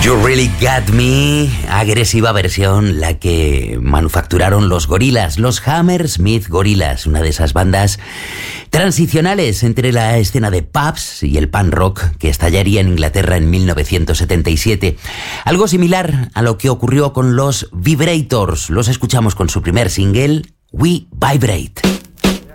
You Really Got Me, agresiva versión, la que manufacturaron los Gorillaz, los Hammersmith Gorillaz, una de esas bandas transicionales entre la escena de pubs y el punk rock que estallaría en Inglaterra en 1977. Algo similar a lo que ocurrió con los Vibrators. Los escuchamos con su primer single, We Vibrate.